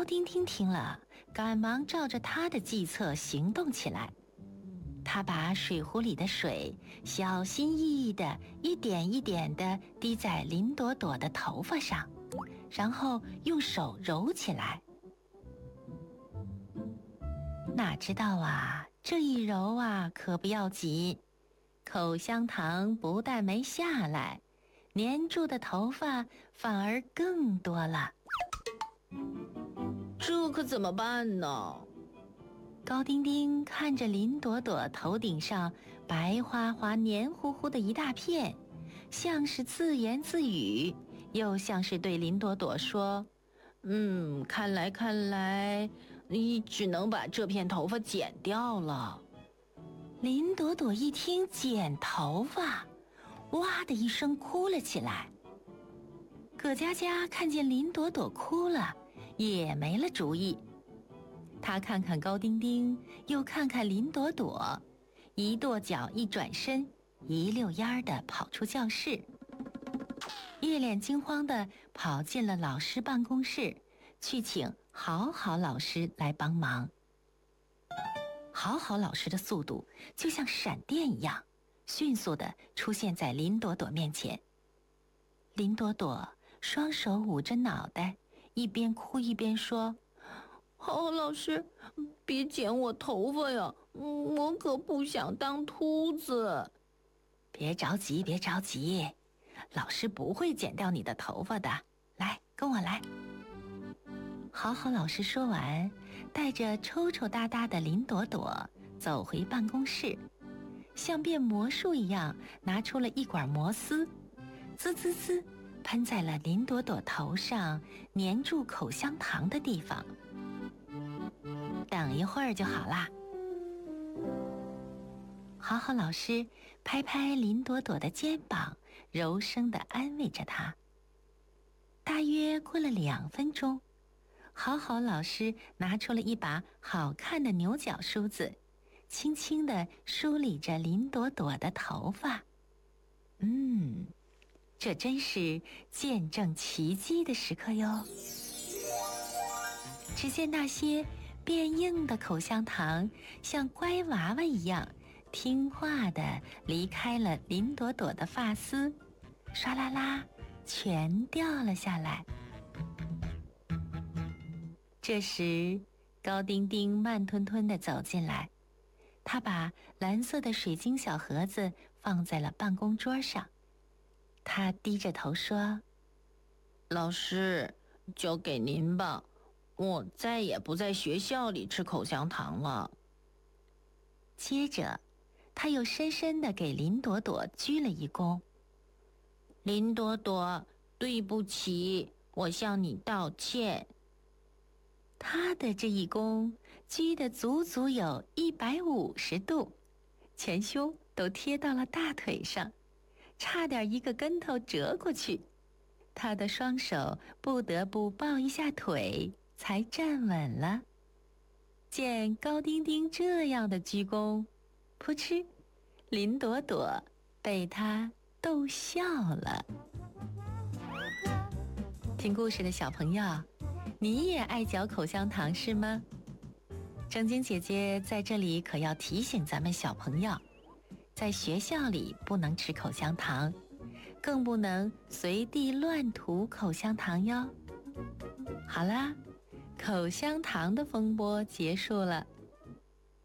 丁丁听了，赶忙照着他的计策行动起来。他把水壶里的水小心翼翼地一点一点地滴在林朵朵的头发上，然后用手揉起来。哪知道啊，这一揉啊可不要紧，口香糖不但没下来，粘住的头发反而更多了。 这可怎么办呢？ 高丁丁看着林朵朵头顶上白花花黏糊糊的一大片，像是自言自语，又像是对林朵朵说： 看来，你只能把这片头发剪掉了。 林朵朵一听剪头发，哇的一声哭了起来。葛佳佳看见林朵朵哭了，也没了主意。他看看高丁丁，又看看林朵朵，一跺脚一转身，一溜烟儿地跑出教室，一脸惊慌地跑进了老师办公室，去请好好老师来帮忙。好好老师的速度就像闪电一样，迅速地出现在林朵朵面前。林朵朵双手捂着脑袋，一边哭一边说： 好好老师，别剪我头发呀，我可不想当秃子。 别着急，别着急，老师不会剪掉你的头发的，来，跟我来。好好老师说完，带着抽抽搭搭的林朵朵走回办公室，像变魔术一样拿出了一管摩丝，滋滋滋喷在了林朵朵头上粘住口香糖的地方。等一会儿就好啦。好好老师拍拍林朵朵的肩膀，柔声地安慰着她。大约过了2分钟，好好老师拿出了一把好看的牛角梳子，轻轻地梳理着林朵朵的头发。这真是见证奇迹的时刻哟。只见那些变硬的口香糖像乖娃娃一样听话地离开了林朵朵的发丝，唰啦啦全掉了下来。这时高丁丁慢吞吞地走进来，他把蓝色的水晶小盒子放在了办公桌上。他低着头说： 老师，交给您吧，我再也不在学校里吃口香糖了。 接着他又深深地给林朵朵鞠了一躬。 林朵朵，对不起，我向你道歉。 他的这一躬鞠得足足有150度，前胸都贴到了大腿上，差点一个跟头折过去。他的双手不得不抱一下腿才站稳了。见高丁丁这样的鞠躬，噗嗤，林朵朵被他逗笑了。听故事的小朋友，你也爱嚼口香糖是吗？正经姐姐在这里可要提醒咱们小朋友，在学校里不能吃口香糖，更不能随地乱涂口香糖哟。好啦，口香糖的风波结束了，